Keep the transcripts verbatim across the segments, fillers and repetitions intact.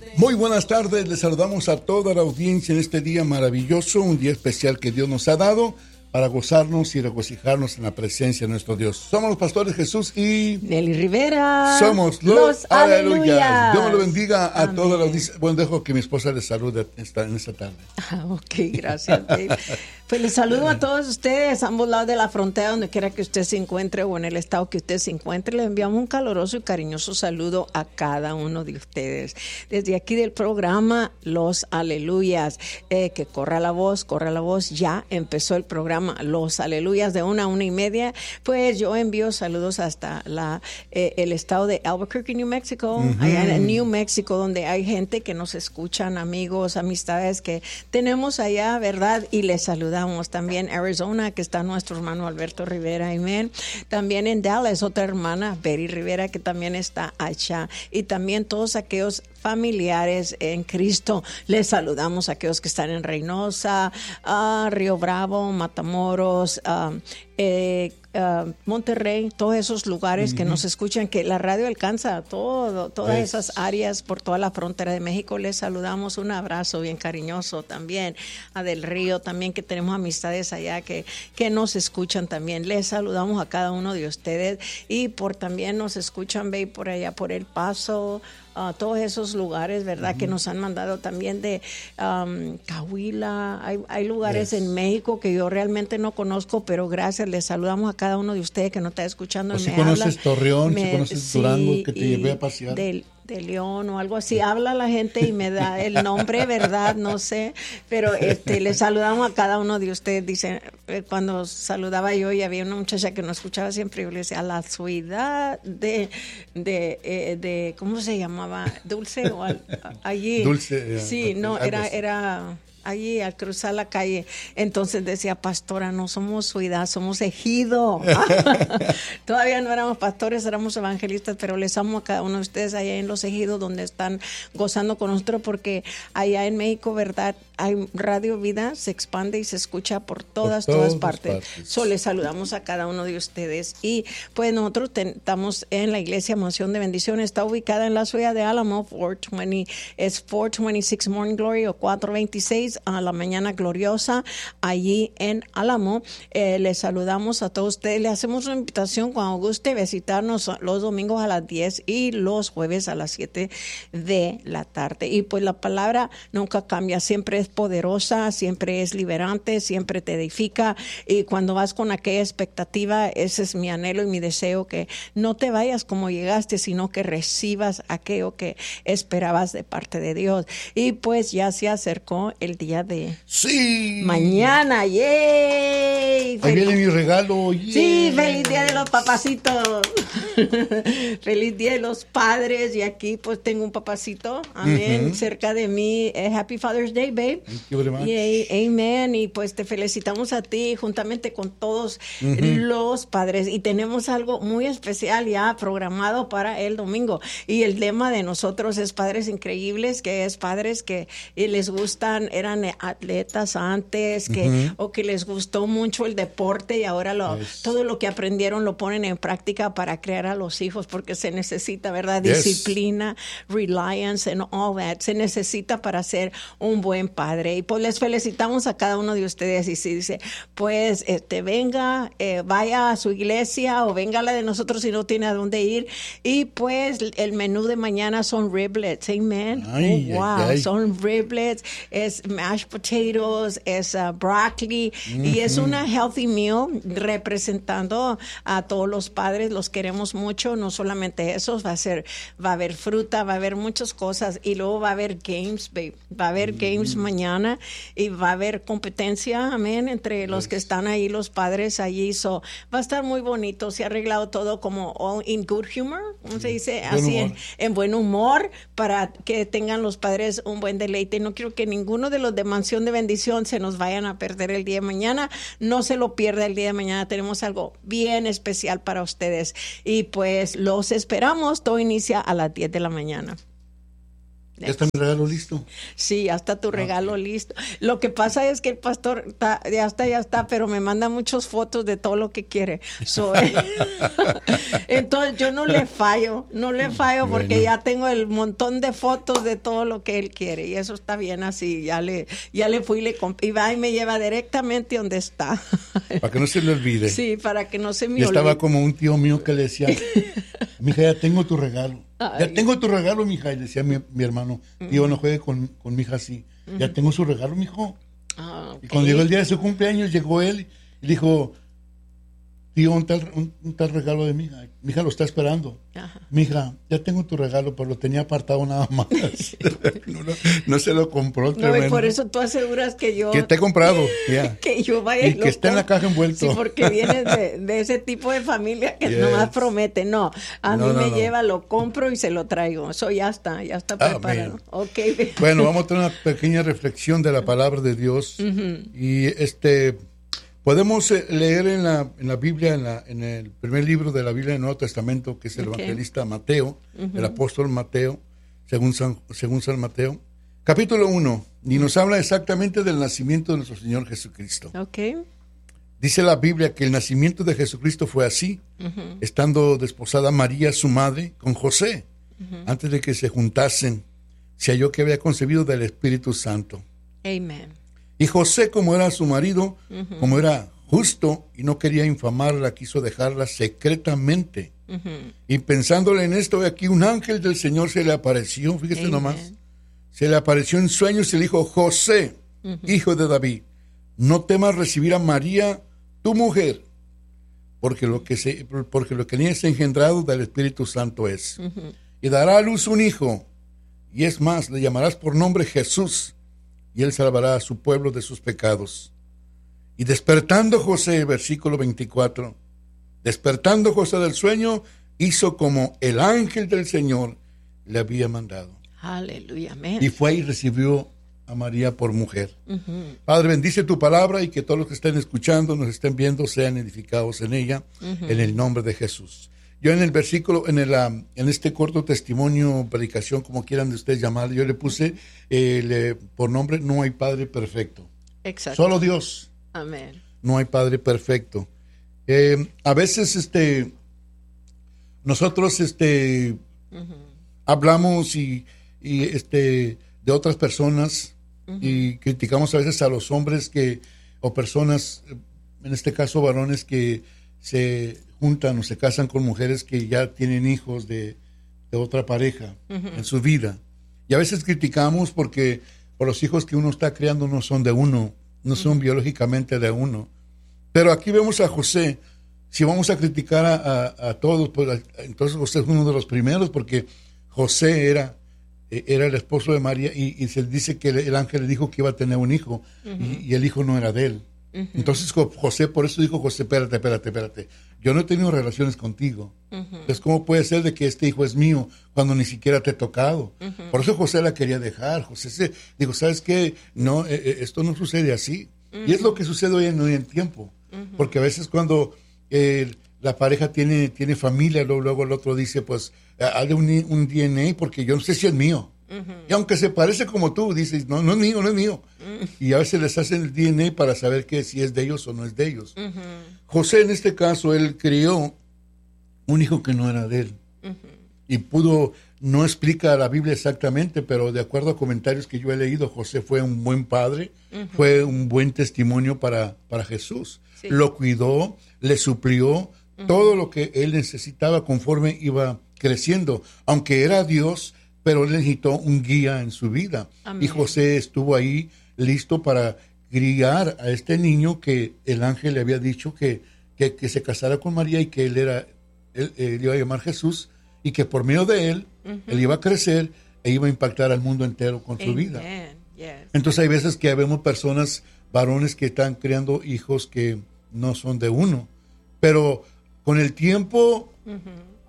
Muy buenas tardes, les saludamos a toda la audiencia en este día maravilloso, un día especial que Dios nos ha dado para gozarnos y regocijarnos en la presencia de nuestro Dios. Somos los pastores Jesús y Nelly Rivera. Somos los, los Aleluyas. Aleluyas. Dios me lo bendiga a Amén. toda la audiencia. Bueno, dejo que mi esposa les salude esta, en esta tarde. Ah, ok, gracias, Dave. Pues les saludo a todos ustedes, a ambos lados de la frontera, donde quiera que usted se encuentre o en el estado que usted se encuentre. Le enviamos un caloroso y cariñoso saludo a cada uno de ustedes. Desde aquí del programa Los Aleluyas, eh, que corra la voz, corra la voz, ya empezó el programa Los Aleluyas de una a una y media. Pues yo envío saludos hasta la eh, el estado de Albuquerque, New Mexico, uh-huh. allá en New Mexico, donde hay gente que nos escuchan, amigos, amistades que tenemos allá, ¿verdad? Y les saludamos. También Arizona, que está nuestro hermano Alberto Rivera, amén. También en Dallas, otra hermana, Betty Rivera, que también está allá. Y también todos aquellos familiares en Cristo. Les saludamos a aquellos que están en Reynosa, uh, Río Bravo, Matamoros, uh, eh, uh, Monterrey, todos esos lugares uh-huh. que nos escuchan, que la radio alcanza a todo, todas es. esas áreas por toda la frontera de México. Les saludamos, un abrazo bien cariñoso también a Del Río, también que tenemos amistades allá que, que nos escuchan también. Les saludamos a cada uno de ustedes y por también nos escuchan, ve por allá por El Paso, Uh, todos esos lugares, ¿verdad? Uh-huh. Que nos han mandado también de um, Cahuila. Hay, hay lugares yes. en México que yo realmente no conozco, pero gracias, les saludamos a cada uno de ustedes que nos está escuchando. Pues y si me conoces hablan, Torreón, me, si conoces sí, Durango, que te llevé a pasear. Del, de León o algo así, habla la gente y me da el nombre, ¿verdad? No sé, pero este les saludamos a cada uno de ustedes. Dice, cuando saludaba yo y había una muchacha que nos escuchaba siempre, yo le decía, a la ciudad de, de, eh, de ¿cómo se llamaba? Dulce o al, allí. Dulce. Sí, no, era, era allí al cruzar la calle. Entonces decía, pastora, no somos ciudad, somos ejido. Todavía no éramos pastores, éramos evangelistas, pero les amo a cada uno de ustedes allá en los ejidos donde están gozando con nosotros, porque allá en México, ¿verdad? Hay Radio Vida, se expande y se escucha por todas, por todas partes. partes. So, les saludamos a cada uno de ustedes. Y pues nosotros ten, estamos en la iglesia Mansión de Bendición, está ubicada en la ciudad de Álamo, cuatrocientos veinte, es cuatrocientos veintiséis Morning Glory o cuatrocientos veintiséis a la mañana gloriosa, allí en Álamo. Eh, les saludamos a todos ustedes. Le hacemos una invitación cuando guste visitarnos los domingos a las diez y los jueves a las siete de la tarde. Y pues la palabra nunca cambia, siempre es poderosa, siempre es liberante, siempre te edifica. Y cuando vas con aquella expectativa, ese es mi anhelo y mi deseo, que no te vayas como llegaste, sino que recibas aquello que esperabas de parte de Dios. Y pues ya se acercó el día de sí mañana. ¡Yay! Ahí viene mi regalo. Yeah. Sí, feliz día de los papacitos. Feliz día de los padres. Y aquí pues tengo un papacito, amén, uh-huh. cerca de mí. Eh, Happy Father's Day, babe. Thank you very much. Yay, amen. Y pues te felicitamos a ti juntamente con todos uh-huh. los padres. Y tenemos algo muy especial ya programado para el domingo. Y el lema de nosotros es Padres Increíbles, que es padres que les gustan, eran atletas antes, que uh-huh. o que les gustó mucho el deporte y ahora lo, yes. todo lo que aprendieron lo ponen en práctica para crear a los hijos, porque se necesita, ¿verdad? Yes. Disciplina, reliance and all that. Se necesita para ser un buen padre. Y pues les felicitamos a cada uno de ustedes. Y si dice, pues este venga, eh, vaya a su iglesia o venga a la de nosotros si no tiene a dónde ir. Y pues el menú de mañana son riblets, amen. Ay, oh, wow, ay, ay. Son riblets, es mashed potatoes, es uh, broccoli mm-hmm. y es una healthy meal representando a todos los padres. Los queremos mucho, no solamente eso, va a ser, va a haber fruta, va a haber muchas cosas y luego va a haber games, babe. Va a haber mm-hmm. games mañana y va a haber competencia, amén, entre los yes. que están ahí, los padres allí. So, va a estar muy bonito, se ha arreglado todo como all in good humor, ¿cómo se dice? Buen Así en, en buen humor, para que tengan los padres un buen deleite. No quiero que ninguno de los de Mansión de Bendición se nos vayan a perder el día de mañana. No se lo pierda el día de mañana. Tenemos algo bien especial para ustedes. Y pues los esperamos. Todo inicia a las diez de la mañana. Ya está mi regalo listo. Sí, ya está tu regalo okay. listo. Lo que pasa es que el pastor está, ya está, ya está, pero me manda muchas fotos de todo lo que quiere. So, eh, entonces yo no le fallo, no le fallo porque bueno. ya tengo el montón de fotos de todo lo que él quiere y eso está bien así. Ya le, ya le fui, le comp- y va y me lleva directamente donde está. Para que no se le olvide. Sí, para que no se me y olvide. Estaba como un tío mío que le decía, mija, ya tengo tu regalo. Ay. Ya tengo tu regalo, mija. Y decía mi, mi hermano, tío, no juegue con, con mi hija así. Uh-huh. Ya tengo su regalo, mijo. Oh, okay. Y cuando llegó el día de su cumpleaños, llegó él y dijo, tío, un tal, un, un tal regalo de mi hija. Mi hija lo está esperando. Ajá. Mija, ya tengo tu regalo, pero lo tenía apartado nada más. no, no, no se lo compró. No, y por eso tú aseguras que yo... Que te he comprado, ya. Que yo vaya y que esté en la caja envuelto. Sí, porque vienes de, de ese tipo de familia que yes. nomás promete. No, a no, mí no, me no. lleva, lo compro y se lo traigo. Eso ya está, ya está preparado. Ah, okay. Bueno, vamos a tener una pequeña reflexión de la palabra de Dios. Uh-huh. Y este... Podemos leer en la, en la Biblia, en, la, en el primer libro de la Biblia del Nuevo Testamento, que es el okay. evangelista Mateo, uh-huh. el apóstol Mateo, según San, según San Mateo, capítulo uno, y nos habla exactamente del nacimiento de nuestro Señor Jesucristo. Okay. Dice la Biblia que el nacimiento de Jesucristo fue así, uh-huh. estando desposada María, su madre, con José, uh-huh. antes de que se juntasen, se halló que había concebido del Espíritu Santo. Amén. Y José, como era su marido, uh-huh. como era justo y no quería infamarla, quiso dejarla secretamente. Uh-huh. Y pensándole en esto, aquí un ángel del Señor se le apareció, fíjese Amen. nomás, se le apareció en sueños y le dijo, José, uh-huh. hijo de David, no temas recibir a María, tu mujer, porque lo que se, porque lo que ni es engendrado del Espíritu Santo es. Uh-huh. Y dará a luz un hijo, y es más, le llamarás por nombre Jesús, y él salvará a su pueblo de sus pecados. Y despertando José, versículo veinticuatro, despertando José del sueño, hizo como el ángel del Señor le había mandado. Aleluya, amén. Y fue y recibió a María por mujer. Uh-huh. Padre, bendice tu palabra y que todos los que estén escuchando, nos estén viendo, sean edificados en ella, uh-huh. en el nombre de Jesús. Yo en el versículo, en el um, en este corto testimonio, predicación, como quieran de ustedes llamarlo, yo le puse eh, le, por nombre, no hay Padre perfecto. Exacto. Solo Dios. Amén. No hay Padre perfecto. Eh, a veces este nosotros este uh-huh. hablamos y, y este de otras personas uh-huh. y criticamos a veces a los hombres que o personas, en este caso varones que se juntan o se casan con mujeres que ya tienen hijos de, de otra pareja uh-huh. en su vida. Y a veces criticamos porque por los hijos que uno está criando no son de uno, no son uh-huh. biológicamente de uno. Pero aquí vemos a José. Si vamos a criticar a, a, a todos, pues entonces José es uno de los primeros, porque José era, era el esposo de María y, y se dice que el, el ángel le dijo que iba a tener un hijo uh-huh. y, y el hijo no era de él. Uh-huh. Entonces José, por eso dijo José, espérate, espérate, espérate, yo no he tenido relaciones contigo. Uh-huh. Entonces, ¿cómo puede ser de que este hijo es mío cuando ni siquiera te he tocado? Uh-huh. Por eso José la quería dejar. José se dijo, ¿sabes qué? No, eh, esto no sucede así. Uh-huh. Y es lo que sucede hoy en, hoy en tiempo. Uh-huh. Porque a veces cuando eh, la pareja tiene, tiene familia, luego, luego el otro dice, pues, hazle un, un D N A porque yo no sé si es mío. Uh-huh. Y aunque se parece como tú, dices, no, no es mío, no es mío. Uh-huh. Y a veces les hacen el D N A para saber que si es de ellos o no es de ellos. Uh-huh. José, en este caso, él crió un hijo que no era de él. Uh-huh. Y pudo, no explica la Biblia exactamente, pero de acuerdo a comentarios que yo he leído, José fue un buen padre, uh-huh. fue un buen testimonio para, para Jesús. Sí. Lo cuidó, le suplió uh-huh. todo lo que él necesitaba conforme iba creciendo. Aunque era Dios, pero él necesitó un guía en su vida. Amén. Y José estuvo ahí listo para criar a este niño que el ángel le había dicho que, que, que se casara con María y que él era, él, él iba a llamar Jesús y que por medio de él, uh-huh. él iba a crecer e iba a impactar al mundo entero con su Amen. vida. Yes. Entonces hay veces que vemos personas, varones que están criando hijos que no son de uno, pero con el tiempo uh-huh.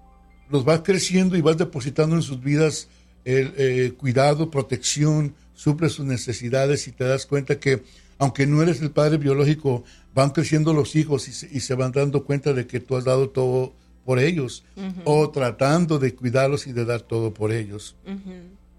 los vas creciendo y vas depositando en sus vidas el eh, cuidado, protección, suple sus necesidades y te das cuenta que aunque no eres el padre biológico, van creciendo los hijos y se, y se van dando cuenta de que tú has dado todo por ellos uh-huh. o tratando de cuidarlos y de dar todo por ellos. Uh-huh.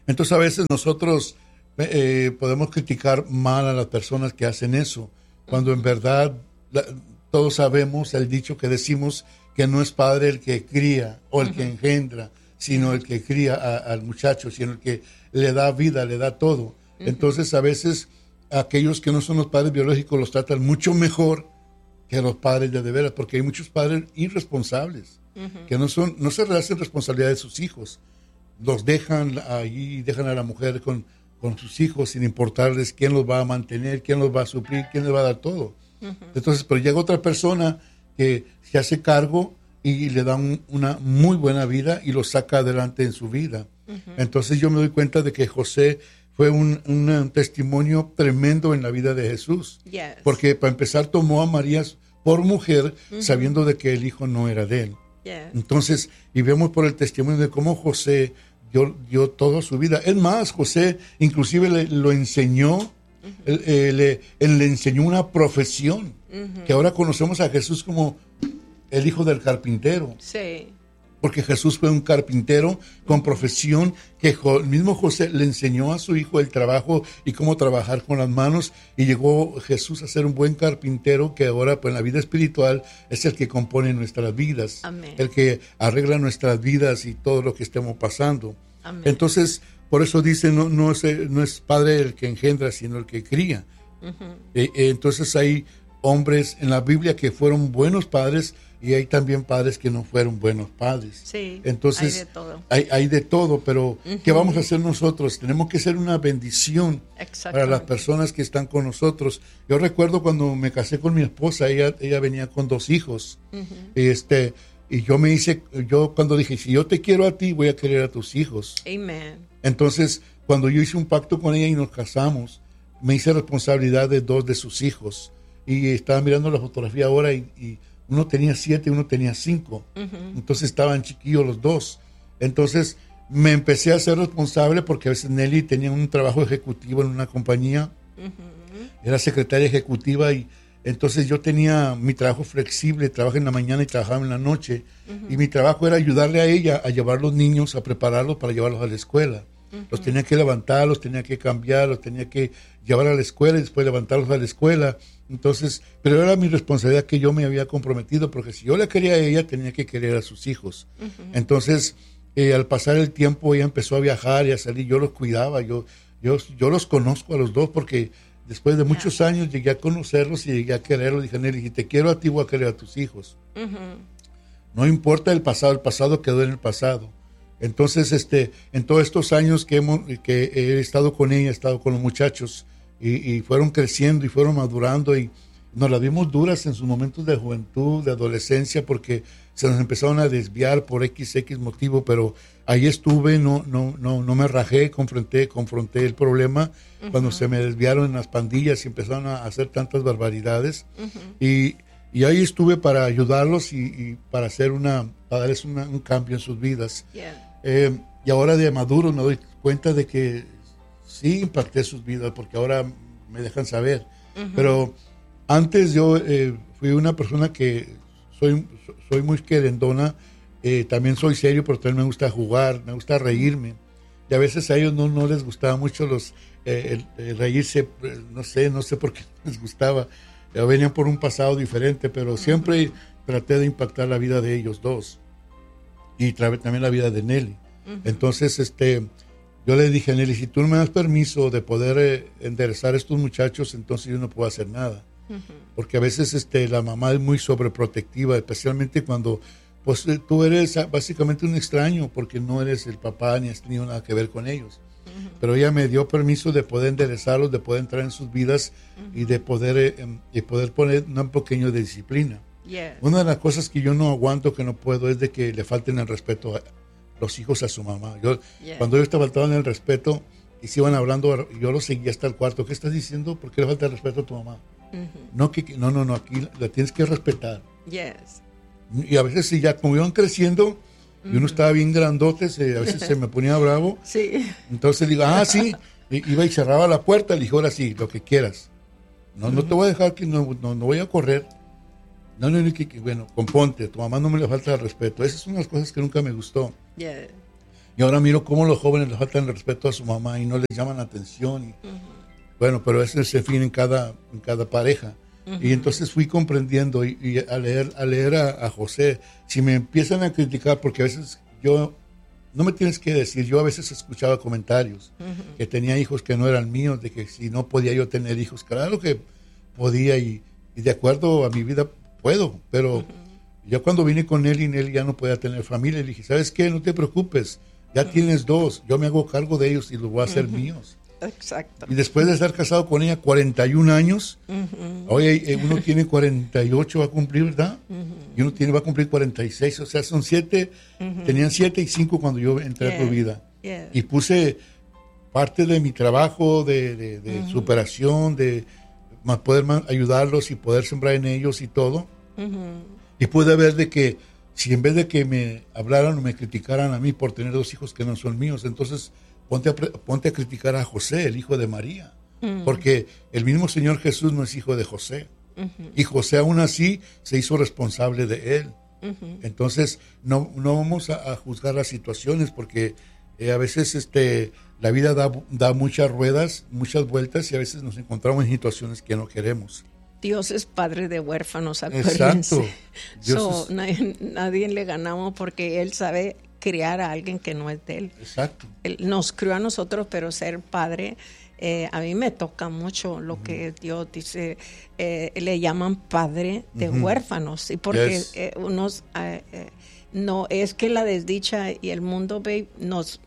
Entonces a veces nosotros eh, podemos criticar mal a las personas que hacen eso, cuando en verdad la, todos sabemos el dicho que decimos que no es padre el que cría o el uh-huh. que engendra, sino el que cría a, al muchacho, sino el que le da vida, le da todo. Uh-huh. Entonces a veces aquellos que no son los padres biológicos los tratan mucho mejor que los padres de de veras, porque hay muchos padres irresponsables, uh-huh. que no son, no se hacen responsabilidad de sus hijos, los dejan ahí, dejan a la mujer con, con sus hijos sin importarles quién los va a mantener, quién los va a suplir, quién les va a dar todo. Uh-huh. Entonces, pero llega otra persona que se hace cargo y le da un, una muy buena vida y lo saca adelante en su vida. Uh-huh. Entonces yo me doy cuenta de que José fue un, un, un testimonio tremendo en la vida de Jesús. Yes. Porque para empezar tomó a María por mujer, uh-huh. sabiendo de que el hijo no era de él. Yes. Entonces, y vemos por el testimonio de cómo José dio, dio toda su vida. Es más, José inclusive le, lo enseñó, uh-huh. él, él, le, él le enseñó una profesión, uh-huh. que ahora conocemos a Jesús como el hijo del carpintero. Sí. Porque Jesús fue un carpintero con profesión que el mismo José le enseñó a su hijo el trabajo y cómo trabajar con las manos, y llegó Jesús a ser un buen carpintero que ahora pues en la vida espiritual es el que compone nuestras vidas. Amén. El que arregla nuestras vidas y todo lo que estemos pasando. Amén. Entonces, por eso dice, no, no, es, no es padre el que engendra, sino el que cría. Uh-huh. eh, eh, entonces hay hombres en la Biblia que fueron buenos padres, y hay también padres que no fueron buenos padres. Sí, entonces, hay de todo. Hay, hay de todo, pero uh-huh. ¿qué vamos a hacer nosotros? Tenemos que ser una bendición para las personas que están con nosotros. Yo recuerdo cuando me casé con mi esposa, ella, ella venía con dos hijos. Uh-huh. y, este, y yo me hice, yo cuando dije, si yo te quiero a ti, voy a querer a tus hijos. Amen. Entonces, cuando yo hice un pacto con ella y nos casamos, me hice responsabilidad de dos de sus hijos. Y estaba mirando la fotografía ahora y... y uno tenía siete, uno tenía cinco. Uh-huh. Entonces estaban chiquillos los dos. Entonces me empecé a ser responsable porque a veces Nelly tenía un trabajo ejecutivo en una compañía. Uh-huh. Era secretaria ejecutiva y entonces yo tenía mi trabajo flexible, trabajaba en la mañana y trabajaba en la noche. Uh-huh. Y mi trabajo era ayudarle a ella a llevar los niños, a prepararlos para llevarlos a la escuela. Uh-huh. Los tenía que levantar, los tenía que cambiar, los tenía que llevar a la escuela y después levantarlos a la escuela. Entonces, pero era mi responsabilidad que yo me había comprometido, porque si yo la quería a ella, tenía que querer a sus hijos. Uh-huh. Entonces, eh, al pasar el tiempo, ella empezó a viajar y a salir, yo los cuidaba, yo, yo, yo los conozco a los dos, porque después de muchos yeah. años llegué a conocerlos y llegué a quererlos. Dije, Nelly, si te quiero a ti, voy a querer a tus hijos. Uh-huh. No importa el pasado, el pasado quedó en el pasado. Entonces, este, en todos estos años que, hemos, que he estado con ella, he estado con los muchachos, y, y fueron creciendo y fueron madurando, y nos las vimos duras en sus momentos de juventud, de adolescencia, porque se nos empezaron a desviar por equis equis motivo, pero ahí estuve, no, no, no, no me rajé, confronté, confronté el problema uh-huh. cuando se me desviaron en las pandillas y empezaron a hacer tantas barbaridades, uh-huh. y, y ahí estuve para ayudarlos y, y para hacer una, para darles una, un cambio en sus vidas. Yeah. Eh, y ahora de maduro me doy cuenta de que sí impacté sus vidas, porque ahora me dejan saber. Uh-huh. Pero antes yo eh, fui una persona que soy, soy muy querendona, eh, también soy serio, pero también me gusta jugar, me gusta reírme. Y a veces a ellos no, no les gustaba mucho los eh, el, el reírse, no sé, no sé por qué les gustaba. Ya venían por un pasado diferente, pero uh-huh. siempre traté de impactar la vida de ellos dos. Y tra- también la vida de Nelly. Uh-huh. Entonces, este... yo le dije a Nelly, si tú no me das permiso de poder eh, enderezar a estos muchachos, entonces yo no puedo hacer nada. Uh-huh. Porque a veces este, la mamá es muy sobreprotectiva, especialmente cuando pues, tú eres básicamente un extraño, porque no eres el papá ni has tenido nada que ver con ellos. Uh-huh. Pero ella me dio permiso de poder enderezarlos, de poder entrar en sus vidas uh-huh. y de poder, eh, de poder poner un pequeño de disciplina. Yes. Una de las cosas que yo no aguanto, que no puedo, es de que le falten el respeto a los hijos a su mamá. Yo, yeah. Cuando ellos te faltaban el respeto y se iban hablando, yo los seguía hasta el cuarto. ¿Qué estás diciendo? ¿Por qué le falta el respeto a tu mamá? Uh-huh. No, que, no, no, no, aquí la tienes que respetar. Yes. Y a veces si ya como iban creciendo, uh-huh. y uno estaba bien grandote, se, a veces se me ponía bravo. Sí. Entonces digo, ah, sí, y, iba y cerraba la puerta, le dije, ahora sí, lo que quieras. No, uh-huh. no te voy a dejar, que no, no, no voy a correr. No, no, no, que, que, bueno, componte, tu mamá no me le falta el respeto. Esas son las cosas que nunca me gustó. Yeah. Y ahora miro cómo los jóvenes le faltan el respeto a su mamá y no les llaman la atención. Y, uh-huh. Bueno, pero ese es el fin en cada, en cada pareja. Uh-huh. Y entonces fui comprendiendo y, y a leer, a, leer a, a José, si me empiezan a criticar, porque a veces yo, no me tienes que decir, yo a veces escuchaba comentarios uh-huh. que tenía hijos que no eran míos, de que si no podía yo tener hijos, claro que podía y, y de acuerdo a mi vida puedo, pero uh-huh. ya cuando vine con él y él ya no podía tener familia, le dije, ¿sabes qué? No te preocupes. Ya uh-huh. tienes dos, yo me hago cargo de ellos y los voy a hacer uh-huh. míos. Exacto. Y después de estar casado con ella cuarenta y un años, uh-huh. hoy uno tiene cuarenta y ocho, va a cumplir, ¿verdad? Uh-huh. Y uno tiene, va a cumplir cuarenta y seis, o sea, son siete, uh-huh. tenían siete y cinco cuando yo entré yeah. a tu vida. Yeah. Y puse parte de mi trabajo, de, de, de uh-huh. superación, de poder ayudarlos y poder sembrar en ellos y todo. Uh-huh. Y pude ver de que si en vez de que me hablaran o me criticaran a mí por tener dos hijos que no son míos, entonces ponte a, ponte a criticar a José, el hijo de María. Uh-huh. Porque el mismo Señor Jesús no es hijo de José. Uh-huh. Y José aún así se hizo responsable de él. Uh-huh. Entonces no, no vamos a, a juzgar las situaciones porque eh, a veces este, la vida da, da muchas ruedas, muchas vueltas y a veces nos encontramos en situaciones que no queremos. Dios es padre de huérfanos, acuérdense. Exacto. So, es... nadie, nadie le ganamos porque Él sabe criar a alguien que no es de Él. Exacto. Él nos crió a nosotros, pero ser padre, eh, a mí me toca mucho lo uh-huh. que Dios dice, eh, le llaman padre de uh-huh. huérfanos. Y porque yes. eh, unos, eh, eh, no, es que la desdicha y el mundo, babe, nos...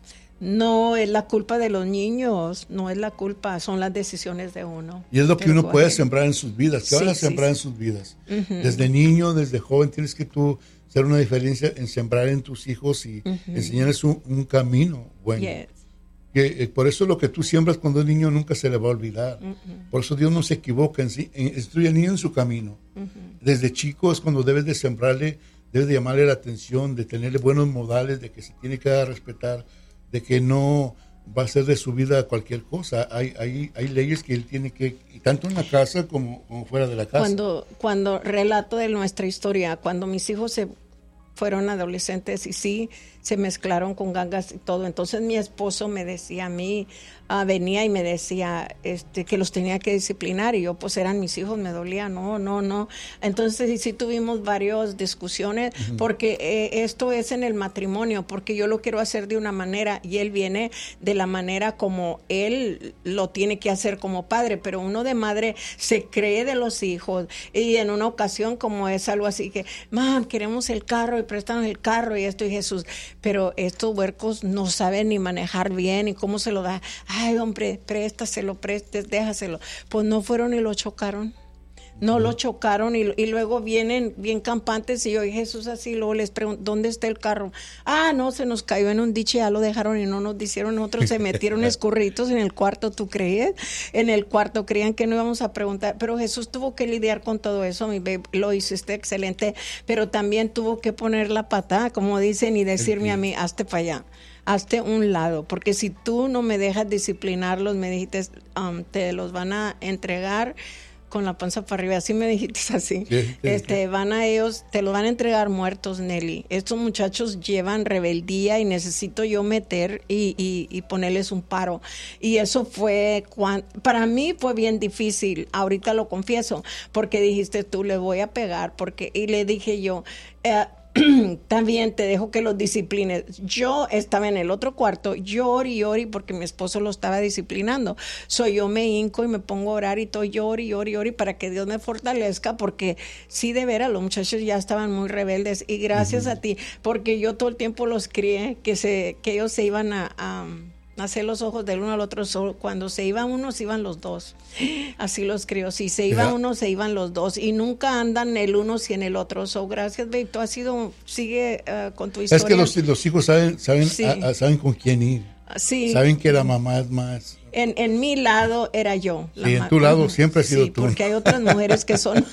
No es la culpa de los niños, no es la culpa, son las decisiones de uno. Y es lo que Pero uno puede ahead. sembrar en sus vidas. ¿Qué sí, vas a sembrar sí, en sus vidas? Uh-huh. Desde niño, desde joven, tienes que tú hacer una diferencia en sembrar en tus hijos y uh-huh. enseñarles un, un camino bueno. Yes. Que, eh, por eso lo que tú siembras cuando es niño nunca se le va a olvidar. Uh-huh. Por eso Dios no se equivoca, en sí, en, instruye al niño en su camino. Uh-huh. Desde chico es cuando debes de sembrarle, debes de llamarle la atención, de tenerle buenos modales, de que se tiene que dar a respetar, de que no va a hacer de su vida cualquier cosa. Hay, hay, hay leyes que él tiene que, tanto en la casa como, como fuera de la casa. Cuando, cuando relato de nuestra historia, cuando mis hijos se fueron adolescentes y sí, se mezclaron con gangas y todo, entonces mi esposo me decía a mí, uh, venía y me decía este, que los tenía que disciplinar y yo pues eran mis hijos, me dolía, no, no, no. Entonces sí, sí tuvimos varias discusiones uh-huh. porque eh, esto es en el matrimonio, porque yo lo quiero hacer de una manera y él viene de la manera como él lo tiene que hacer como padre, pero uno de madre se cree de los hijos y en una ocasión como es algo así que, mam, queremos el carro y préstanos el carro y esto y Jesús, pero estos huercos no saben ni manejar bien y cómo se lo da. Ay, hombre, préstaselo, prestes, déjaselo. Pues no fueron y lo chocaron. No lo chocaron y, y luego vienen bien campantes y yo y Jesús así, luego les pregunto, ¿dónde está el carro? Ah, no, se nos cayó en un diche, ya lo dejaron y no nos dijeron, otros se metieron escurritos en el cuarto, ¿tú crees? En el cuarto creían que no íbamos a preguntar, pero Jesús tuvo que lidiar con todo eso, mi baby, lo hiciste excelente, pero también tuvo que poner la patada, como dicen, y decirme a mí, hazte para allá. Hazte un lado, porque si tú no me dejas disciplinarlos, me dijiste, um, te los van a entregar con la panza para arriba, así me dijiste así, sí, sí, este, sí. van a ellos, te lo van a entregar muertos, Nelly. Estos muchachos llevan rebeldía y necesito yo meter y, y, y ponerles un paro. Y eso fue, cuan, para mí fue bien difícil, ahorita lo confieso, porque dijiste tú, le voy a pegar, porque, y le dije yo, eh, también te dejo que los disciplines. Yo estaba en el otro cuarto, llori y llori porque mi esposo lo estaba disciplinando. So yo me hinco y me pongo a orar y todo llori, llori, llori para que Dios me fortalezca, porque sí, de veras, los muchachos ya estaban muy rebeldes y gracias uh-huh. a ti, porque yo todo el tiempo los crié que se que ellos se iban a, a hacer los ojos del uno al otro. So, cuando se iba uno, se iban los dos. Así los crió. Si se iba yeah. uno, se iban los dos. Y nunca andan el uno sin el otro. So, gracias, babe. Tú has sido, sigue uh, con tu historia. Es que los, los hijos saben, saben, sí. a, a, saben con quién ir. Sí. Saben que la mamá es más. En, en mi lado era yo. La sí, en tu lado siempre has sido sí, tú. Porque hay otras mujeres que son.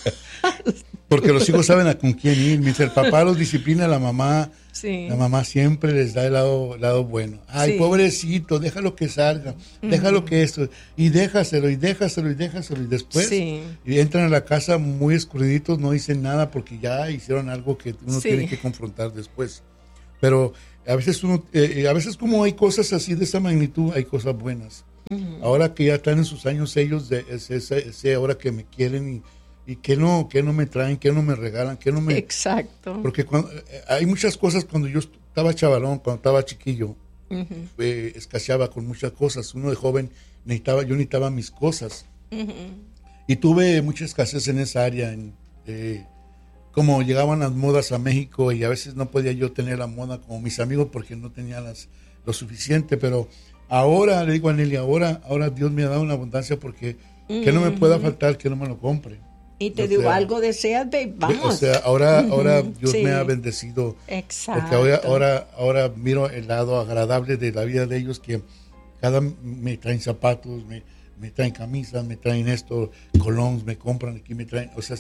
Porque los hijos saben a con quién ir. Mientras el papá los disciplina, la mamá, sí. la mamá siempre les da el lado, el lado bueno. Ay, sí. pobrecito, déjalo que salga, uh-huh. déjalo que esto, y déjaselo, y déjaselo, y déjaselo, y después sí. y entran a la casa muy escurriditos, no dicen nada porque ya hicieron algo que uno sí. tiene que confrontar después. Pero a veces uno, eh, a veces como hay cosas así de esa magnitud, hay cosas buenas. Uh-huh. Ahora que ya están en sus años ellos, de, es, es, es, es ahora que me quieren y, y que no, que no me traen, que no me regalan, que no me... Exacto. Porque cuando, hay muchas cosas cuando yo estaba chavalón, cuando estaba chiquillo, uh-huh. eh, escaseaba con muchas cosas. Uno de joven necesitaba, yo necesitaba mis cosas. Uh-huh. Y tuve mucha escasez en esa área, en, eh, como llegaban las modas a México y a veces no podía yo tener la moda como mis amigos porque no tenía las, lo suficiente, pero ahora, le digo a Nelly, ahora, ahora Dios me ha dado una abundancia porque uh-huh. que no me pueda faltar, que no me lo compre. Y te o digo, sea, algo deseas, babe, vamos. O sea, ahora, uh-huh. ahora Dios sí. me ha bendecido. Exacto. Porque ahora, ahora, ahora miro el lado agradable de la vida de ellos, que cada me traen zapatos, me, me traen camisas, me traen esto, colons, me compran aquí, me traen, o sea,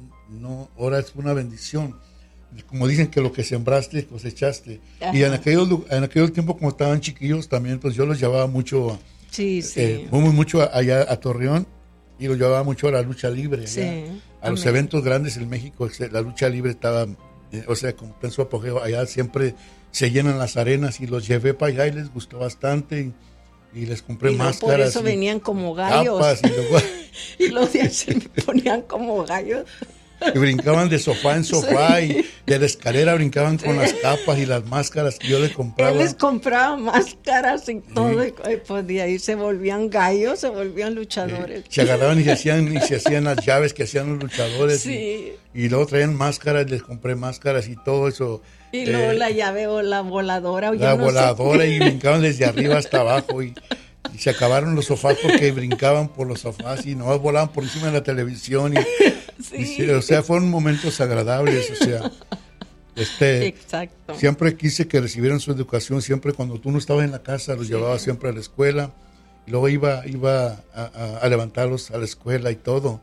no, ahora es una bendición. Como dicen que lo que sembraste, cosechaste. Ajá. Y en aquel, en aquel tiempo, como estaban chiquillos, también, pues yo los llevaba mucho, sí, sí. Eh, fuimos mucho allá a Torreón, y lo llevaba mucho a la lucha libre, sí, allá, a los eventos grandes en México. La lucha libre estaba, eh, o sea, como en su apogeo, allá siempre se llenan las arenas y los llevé para allá y les gustó bastante y, y les compré y máscaras. Por eso y venían como gallos. Y, luego, y los días se ponían como gallos. Y brincaban de sofá en sofá sí. y de la escalera brincaban con sí. las capas y las máscaras que yo les compraba. Él les compraba máscaras y todo, sí. y pues de ahí se volvían gallos, se volvían luchadores. Sí. Se agarraban y se hacían y se hacían las llaves que hacían los luchadores. Sí. Y, y luego traían máscaras, les compré máscaras y todo eso. Y luego eh, la llave o la voladora. O la no voladora sé. Y brincaban desde arriba hasta abajo y... Y se acabaron los sofás porque brincaban por los sofás y no volaban por encima de la televisión. Y, sí. y, o sea, fueron momentos agradables. O sea, este, exacto. Siempre quise que recibieran su educación. Siempre cuando tú no estabas en la casa, los sí. llevaba siempre a la escuela. Y luego iba, iba a, a, a levantarlos a la escuela y todo.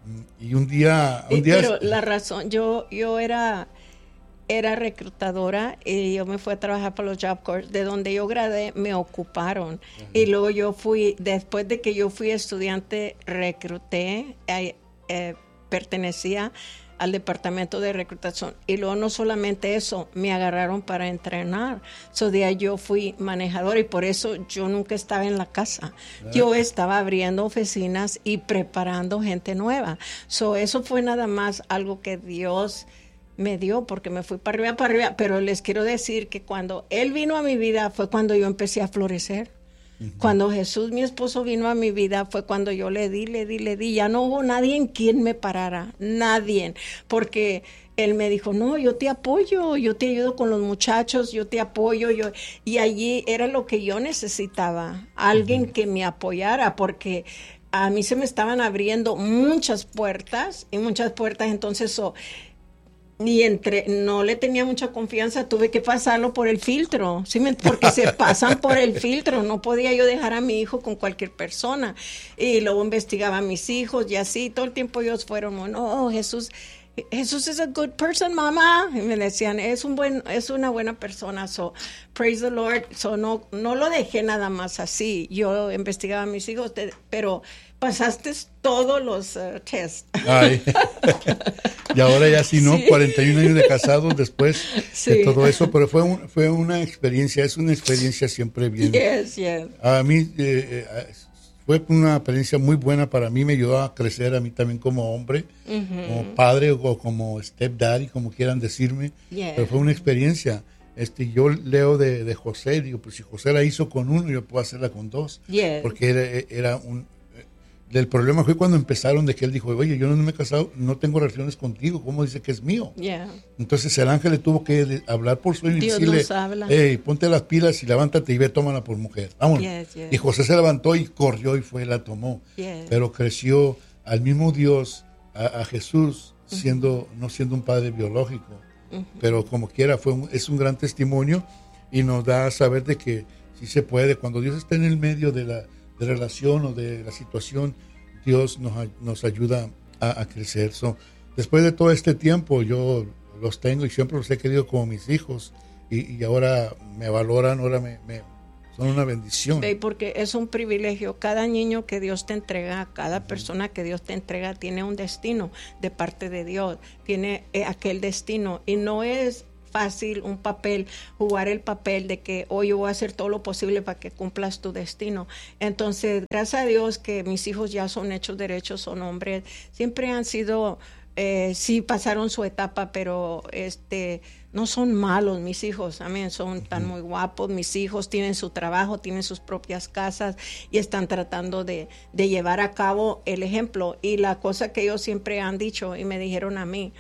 Y un día... Un y, día pero la razón, yo, yo era... era reclutadora y yo me fui a trabajar para los Job Corps. De donde yo gradué me ocuparon. Uh-huh. Y luego yo fui, después de que yo fui estudiante, recluté, eh, eh, pertenecía al departamento de reclutación. Y luego no solamente eso, me agarraron para entrenar. So de ahí yo fui manejadora y por eso yo nunca estaba en la casa. Uh-huh. Yo estaba abriendo oficinas y preparando gente nueva. So eso fue nada más algo que Dios me dio porque me fui para arriba, para arriba, pero les quiero decir que cuando Él vino a mi vida fue cuando yo empecé a florecer. Uh-huh. Cuando Jesús, mi esposo, vino a mi vida fue cuando yo le di, le di, le di. Ya no hubo nadie en quien me parara, nadie, porque Él me dijo, no, yo te apoyo, yo te ayudo con los muchachos, yo te apoyo, yo y allí era lo que yo necesitaba, alguien uh-huh. que me apoyara, porque a mí se me estaban abriendo muchas puertas y muchas puertas, entonces so, y entre no le tenía mucha confianza, tuve que pasarlo por el filtro, ¿sí? Porque se pasan por el filtro, no podía yo dejar a mi hijo con cualquier persona, y luego investigaba a mis hijos y así, todo el tiempo ellos fueron, no, Jesús, Jesús es a good person, mamá, y me decían, es un buen, es una buena persona, so, praise the Lord, so, no, no lo dejé nada más así, yo investigaba a mis hijos, pero pasaste todos los uh, tests. Ay. Y ahora ya sí, ¿no? Sí. cuarenta y un años de casados después sí. de todo eso, pero fue, un, fue una experiencia, es una experiencia siempre bien. Yes, yes. A mí eh, eh, fue una experiencia muy buena para mí, me ayudó a crecer a mí también como hombre, uh-huh. como padre o como stepdaddy, como quieran decirme, yes. pero fue una experiencia. Este, yo leo de, de José, digo, pues si José la hizo con uno, yo puedo hacerla con dos, yes. porque era, era un... El problema fue cuando empezaron de que él dijo, oye, yo no me he casado, no tengo relaciones contigo, ¿cómo dice que es mío? Yeah. Entonces el ángel le tuvo que hablar por sueño y Dios decirle, nos habla. hey, ponte las pilas y levántate y ve, tómala por mujer. Vámonos. Yes, yes. Y José se levantó y corrió y fue, la tomó. Yes. Pero creció al mismo Dios, a, a Jesús, siendo uh-huh. no siendo un padre biológico. Uh-huh. Pero como quiera, fue un, es un gran testimonio y nos da a saber de que sí se puede. Cuando Dios está en el medio de la de relación o de la situación, Dios nos, nos ayuda a, a crecer. So, después de todo este tiempo, yo los tengo y siempre los he querido como mis hijos y, y ahora me valoran, ahora me, me son una bendición. Sí, porque es un privilegio. Cada niño que Dios te entrega, cada persona que Dios te entrega tiene un destino de parte de Dios, tiene aquel destino y no es fácil un papel, jugar el papel de que hoy yo voy a hacer todo lo posible para que cumplas tu destino. Entonces, gracias a Dios que mis hijos ya son hechos derechos, son hombres, siempre han sido, eh, sí pasaron su etapa, pero este no son malos mis hijos, amén, son tan muy guapos, mis hijos tienen su trabajo, tienen sus propias casas y están tratando de, de llevar a cabo el ejemplo. Y la cosa que ellos siempre han dicho y me dijeron a mí,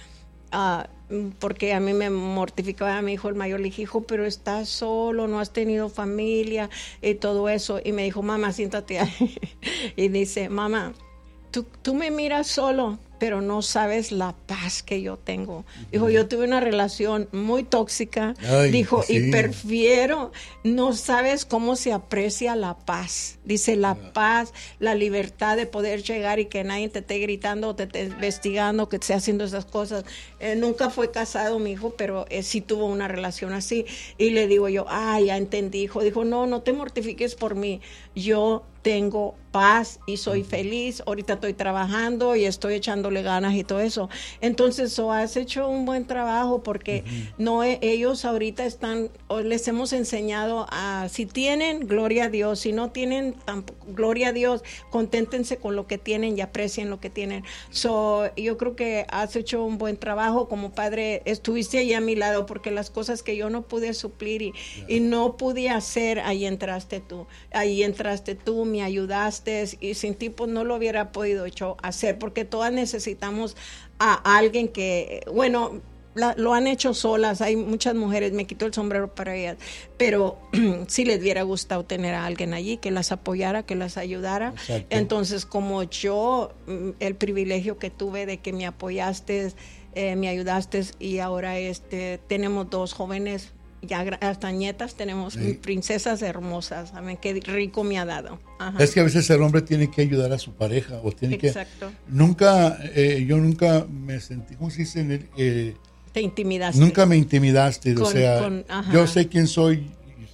uh, porque a mí me mortificaba a mi hijo el mayor, le dije, hijo, pero estás solo, no has tenido familia y todo eso. Y me dijo, mamá, siéntate ahí. Y dice, mamá, tú, tú me miras solo, pero no sabes la paz que yo tengo. Dijo, yo tuve una relación muy tóxica. Ay, dijo, sí. Y prefiero, no sabes cómo se aprecia la paz. Dice, la yeah. paz, la libertad de poder llegar y que nadie te esté gritando o te esté investigando, que te esté haciendo esas cosas. Eh, nunca fue casado mi hijo, pero eh, sí tuvo una relación así. Y le digo yo, ah, ya entendí, hijo. Dijo, no, no te mortifiques por mí. Yo tengo paz y soy feliz. Ahorita estoy trabajando y estoy echándole ganas y todo eso. Entonces, so, has hecho un buen trabajo porque uh-huh. no ellos ahorita están, les hemos enseñado a, si tienen, gloria a Dios. Si no tienen, tampoco, gloria a Dios. Conténtense con lo que tienen y aprecien lo que tienen. So, yo creo que has hecho un buen trabajo como padre. Estuviste ahí a mi lado porque las cosas que yo no pude suplir y, yeah. y no pude hacer, ahí entraste tú. Ahí entraste tú, me ayudaste y sin ti pues no lo hubiera podido hecho hacer porque todas necesitamos a alguien que, bueno, la, lo han hecho solas, hay muchas mujeres, me quito el sombrero para ellas, pero sí les hubiera gustado tener a alguien allí que las apoyara, que las ayudara. Exacto. Entonces como yo, el privilegio que tuve de que me apoyaste, eh, me ayudaste y ahora este tenemos dos jóvenes, ya hasta nietas tenemos, sí. princesas hermosas, amén, qué rico me ha dado. Ajá. Es que a veces el hombre tiene que ayudar a su pareja o tiene Exacto. que nunca eh, yo nunca me sentí, ¿cómo se dice? En el, eh, te intimidaste, nunca me intimidaste, con, o sea, con, yo sé quién soy,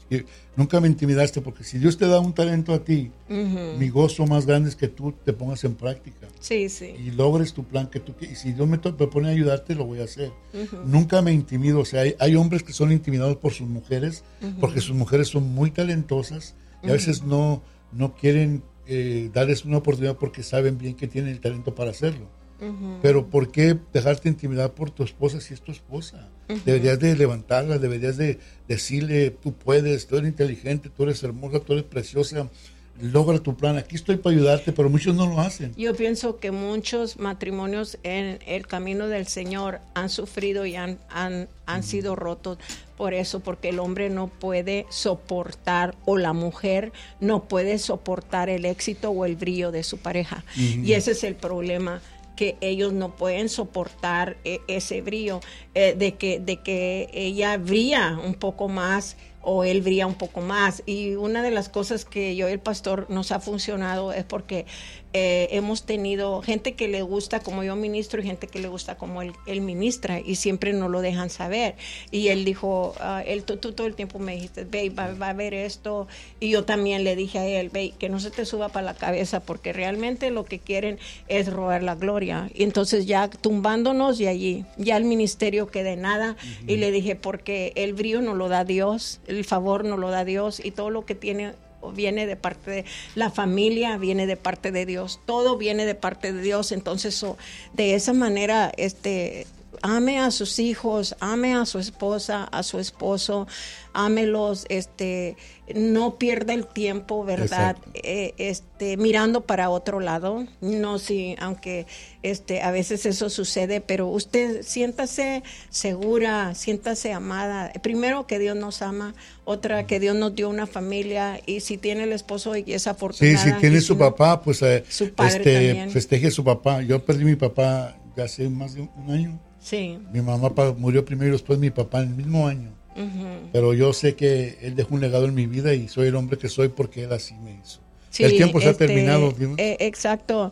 nunca me intimidaste, porque si Dios te da un talento a ti, uh-huh. mi gozo más grande es que tú te pongas en práctica. Sí, sí. Y logres tu plan que tú quieres. Y si Dios me, me pone a ayudarte, lo voy a hacer. Uh-huh. Nunca me intimido. O sea, hay, hay hombres que son intimidados por sus mujeres, uh-huh. porque sus mujeres son muy talentosas y uh-huh. a veces no, no quieren eh, darles una oportunidad porque saben bien que tienen el talento para hacerlo. Uh-huh. Pero ¿por qué dejarte intimidar por tu esposa si es tu esposa? Uh-huh. Deberías de levantarla, deberías de decirle, tú puedes, tú eres inteligente, tú eres hermosa, tú eres preciosa, logra tu plan, aquí estoy para ayudarte, pero muchos no lo hacen. Yo pienso que muchos matrimonios en el camino del Señor han sufrido y han, han, han uh-huh. sido rotos por eso, porque el hombre no puede soportar, o la mujer no puede soportar el éxito o el brillo de su pareja. Uh-huh. Y ese es el problema, que ellos no pueden soportar eh, ese brillo, eh, de que de que ella brilla un poco más o él brilla un poco más. Y una de las cosas que yo y el pastor nos ha funcionado es porque eh, hemos tenido gente que le gusta como yo ministro y gente que le gusta como él, él ministra, y siempre nos lo dejan saber. Y él dijo, uh, él, tú, tú todo el tiempo me dijiste, babe, va, va a haber esto, y yo también le dije a él, babe, que no se te suba para la cabeza, porque realmente lo que quieren es robar la gloria. Y entonces ya tumbándonos de allí, ya el ministerio que de nada, uh-huh. y le dije, porque el brillo no lo da Dios, el favor no lo da Dios, y todo lo que tiene viene de parte de la familia, viene de parte de Dios, todo viene de parte de Dios. Entonces so, de esa manera este ame a sus hijos, ame a su esposa, a su esposo, ámelos, este, no pierda el tiempo, ¿verdad? Eh, este, mirando para otro lado. No, sí, aunque este, a veces eso sucede, pero usted siéntase segura, siéntase amada. Primero, que Dios nos ama, otra, que Dios nos dio una familia, y si tiene el esposo y es afortunada. Sí, si tiene su no, papá, pues eh, su padre este, también. Festeje a su papá. Yo perdí a mi papá ya hace más de un año. Sí. Mi mamá murió primero y después mi papá en el mismo año. Uh-huh. Pero yo sé que él dejó un legado en mi vida y soy el hombre que soy porque él así me hizo. Sí, el tiempo se este, ha terminado. Eh, exacto.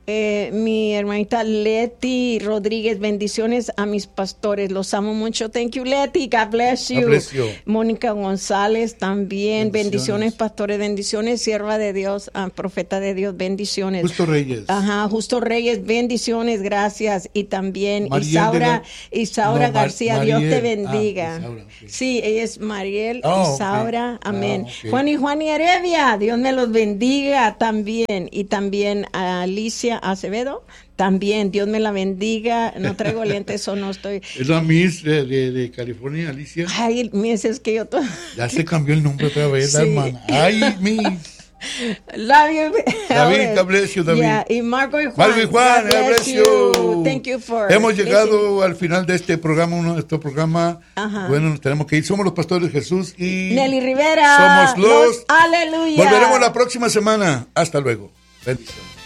eh, mi hermanita Leti Rodríguez, bendiciones a mis pastores, los amo mucho. Thank you, Leti, God bless you. God bless you. Mónica González también, bendiciones. Bendiciones. pastores, bendiciones, sierva de Dios, ah, profeta de Dios, bendiciones. Justo Reyes. Ajá, Justo Reyes, bendiciones, gracias. Y también Mariel Isaura, de la- Isaura no, Mar- García, Dios te Mariel. bendiga. Ah, Isaura, ok. Sí, ella es Mariel, Oh, Isaura, ok. amén. Ah, ok. Juan y Juan y Heredia, Dios me los bendiga también. Y también a Alicia Acevedo, también, Dios me la bendiga. No traigo lentes o no estoy. Es la Miss de, de, de California, Alicia. Ay, meses que yo to- Ya se cambió el nombre otra vez, la Sí. hermana. Ay, Miss. Love you. David, God bless you, David. Yeah, y Marco y Juan. Marco y Juan, God God bless you. Thank you for Hemos llegado listening. al final de este programa, uno de este programa. Ajá. Bueno, nos tenemos que ir. Somos los pastores de Jesús y Nelly Rivera. somos los. Aleluya. Volveremos la próxima semana. Hasta luego. Bendiciones.